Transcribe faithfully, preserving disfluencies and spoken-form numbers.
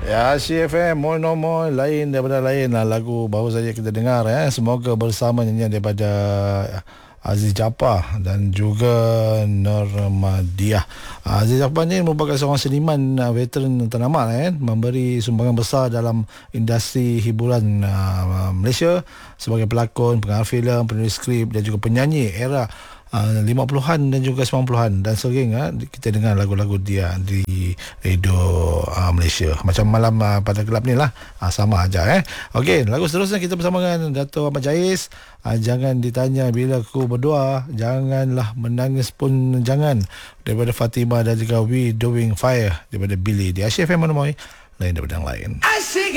Ya, C F M, Moi No Moi, lain daripada lain lah lagu baru saja kita dengar. Eh. Semoga bersama nyanyian daripada Aziz Japar dan juga Normadiyah. Aziz Japar ni merupakan seorang seniman uh, veteran ternama eh, memberi sumbangan besar dalam industri hiburan uh, Malaysia sebagai pelakon, pengarah filem, penulis skrip dan juga penyanyi era uh, lima puluhan dan juga sembilan puluhan dan sering uh, kita dengar lagu-lagu dia di radio uh, Malaysia. Macam malam uh, pada gelap ni lah, uh, sama aja eh. Okey, lagu seterusnya kita bersama dengan Dato' Ahmad Jais. Uh, jangan ditanya bila aku berdoa, janganlah menangis pun jangan, daripada Fatimah dan juga We Doing Fire daripada Billy di Asyik F M Monomoy, lain daripada yang lain.